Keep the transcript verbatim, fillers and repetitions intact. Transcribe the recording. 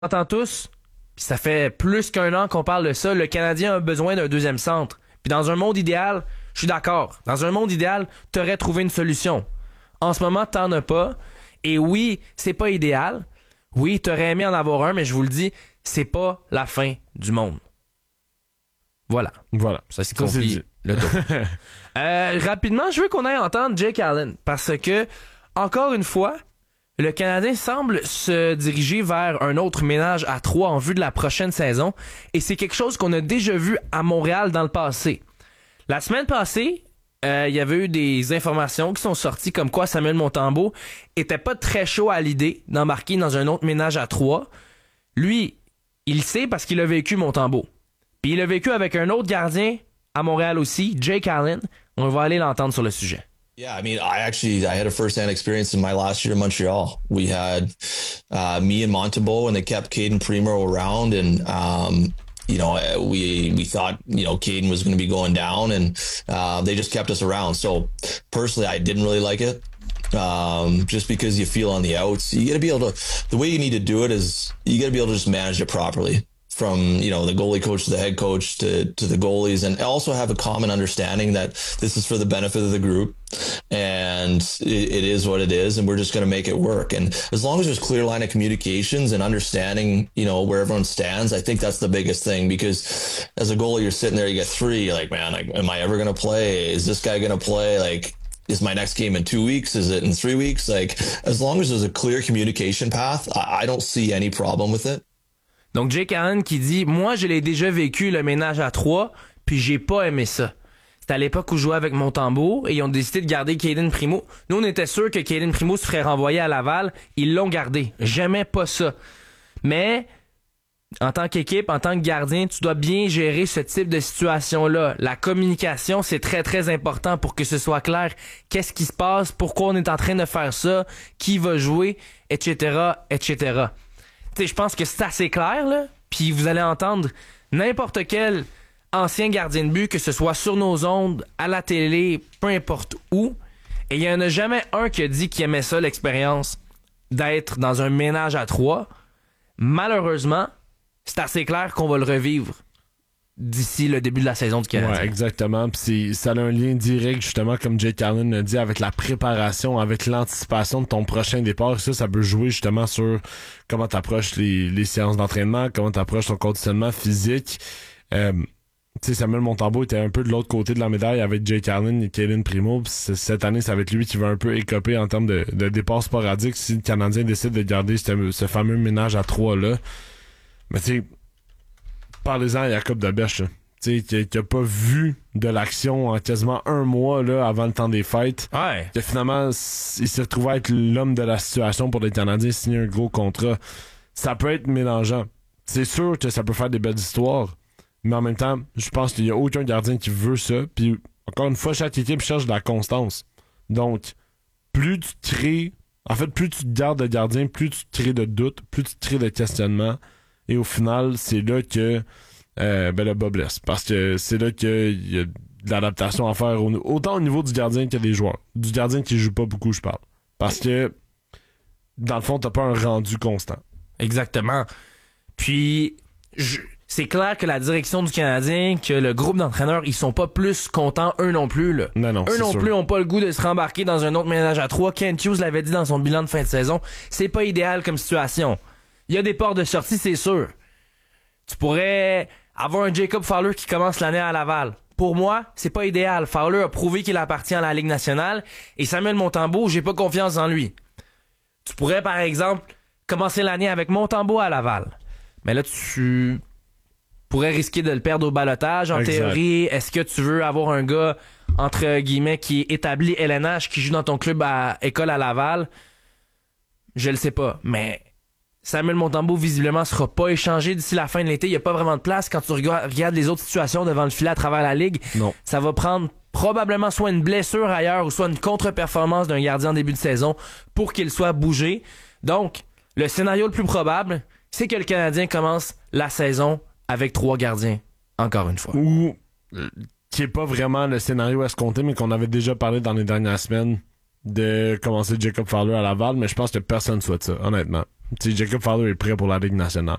entend tous, pis ça fait plus qu'un an qu'on parle de ça, le Canadien a besoin d'un deuxième centre. Puis dans un monde idéal, je suis d'accord. Dans un monde idéal, t'aurais trouvé une solution. En ce moment, t'en as pas. Et oui, c'est pas idéal. Oui, t'aurais aimé en avoir un, mais je vous le dis, c'est pas la fin du monde. Voilà. Voilà. Ça c'est compris le tour. euh, rapidement, je veux qu'on aille entendre Jake Allen. Parce que, encore une fois, le Canadien semble se diriger vers un autre ménage à trois en vue de la prochaine saison. Et c'est quelque chose qu'on a déjà vu à Montréal dans le passé. La semaine passée, euh, il y avait eu des informations qui sont sorties comme quoi Samuel Montembeault était pas très chaud à l'idée d'embarquer dans un autre ménage à trois. Lui, il le sait parce qu'il a vécu Montembeault. Puis il a vécu avec un autre gardien à Montréal aussi, Jake Allen. On va aller l'entendre sur le sujet. Yeah, I mean, I actually I had a first-hand experience in my last year in Montreal. We had uh, me and Montembeault, and they kept Caden Primo around, and um, you know, we we thought you know Caden was going to be going down, and uh, they just kept us around. So personally, I didn't really like it. Um, just because you feel on the outs, you got to be able to. The way you need to do it is you got to be able to just manage it properly. From, you know, the goalie coach to the head coach to, to the goalies, and also have a common understanding that this is for the benefit of the group, and it, it is what it is, and we're just going to make it work. And as long as there's clear line of communications and understanding, you know, where everyone stands, I think that's the biggest thing, because as a goalie, you're sitting there, you get three, you're like, man, like, am I ever going to play? Is this guy going to play? Like, is my next game in two weeks? Is it in three weeks? Like, as long as there's a clear communication path, I, I don't see any problem with it. Donc Jake Allen qui dit « Moi, je l'ai déjà vécu, le ménage à trois, puis j'ai pas aimé ça. » C'était à l'époque où je jouais avec Montembeault et ils ont décidé de garder Caden Primo. Nous, on était sûrs que Caden Primo se ferait renvoyer à Laval. Ils l'ont gardé. J'aimais pas ça. Mais, en tant qu'équipe, en tant que gardien, tu dois bien gérer ce type de situation-là. La communication, c'est très, très important pour que ce soit clair. Qu'est-ce qui se passe? Pourquoi on est en train de faire ça? Qui va jouer? Etc., et cetera. Tu sais, je pense que c'est assez clair, là. Puis vous allez entendre n'importe quel ancien gardien de but, que ce soit sur nos ondes, à la télé, peu importe où. Et il y en a jamais un qui a dit qu'il aimait ça, l'expérience d'être dans un ménage à trois. Malheureusement, c'est assez clair qu'on va le revivre d'ici le début de la saison du Canadien. Ouais, exactement. Puis ça a un lien direct, justement, comme Jake Allen a dit, avec la préparation, avec l'anticipation de ton prochain départ. Ça, ça peut jouer justement sur comment t'approches les, les séances d'entraînement, comment t'approches ton conditionnement physique. Euh, tu sais, Samuel Montembeault était un peu de l'autre côté de la médaille avec Jake Allen et Caden Primo. Pis cette année, ça va être lui qui va un peu écoper en termes de, de départ sporadique si le Canadien décide de garder ce, ce fameux ménage à trois-là. Mais tu sais, parlez-en à Jacob Debesch, tu sais, qui, qui a pas vu de l'action en quasiment un mois là avant le temps des fêtes. Ouais. Que finalement, il s'est retrouvé à être l'homme de la situation pour les Canadiens, signer un gros contrat. Ça peut être mélangeant. C'est sûr que ça peut faire des belles histoires, mais en même temps, je pense qu'il y a aucun gardien qui veut ça. Puis encore une fois, chaque équipe cherche de la constance. Donc, plus tu crées, en fait, plus tu gardes le gardien, plus tu crées de doutes, plus tu crées de questionnements. Et au final, c'est là que euh, ben le bas blesse. Parce que c'est là qu'il y a de l'adaptation à faire, au, autant au niveau du gardien que des joueurs. Du gardien qui joue pas beaucoup, je parle. Parce que, dans le fond, t'as pas un rendu constant. Exactement. Puis, je, c'est clair que la direction du Canadien, que le groupe d'entraîneurs, ils sont pas plus contents, eux non plus. Là. Non, non, eux non sûr. plus ont pas le goût de se rembarquer dans un autre ménage à trois. Kent Hughes l'avait dit dans son bilan de fin de saison. C'est pas idéal comme situation. Il y a des portes de sortie, c'est sûr. Tu pourrais avoir un Jacob Fowler qui commence l'année à Laval. Pour moi, c'est pas idéal. Fowler a prouvé qu'il appartient à la Ligue nationale. Et Samuel Montembeault, j'ai pas confiance en lui. Tu pourrais, par exemple, commencer l'année avec Montembeault à Laval. Mais là, tu pourrais risquer de le perdre au ballottage. En exact. Théorie, est-ce que tu veux avoir un gars, entre guillemets, qui est établi L N H, qui joue dans ton club à école à Laval? Je le sais pas. Mais Samuel Montembeault, visiblement, sera pas échangé d'ici la fin de l'été. Il y a pas vraiment de place quand tu regardes les autres situations devant le filet à travers la Ligue. Non. Ça va prendre probablement soit une blessure ailleurs ou soit une contre-performance d'un gardien en début de saison pour qu'il soit bougé. Donc, le scénario le plus probable, c'est que le Canadien commence la saison avec trois gardiens, encore une fois. Ou, euh, qui est pas vraiment le scénario escompté, mais qu'on avait déjà parlé dans les dernières semaines de commencer Jacob Fowler à Laval, mais je pense que personne souhaite ça, honnêtement. Tu sais, Jacob Fowler est prêt pour la Ligue nationale.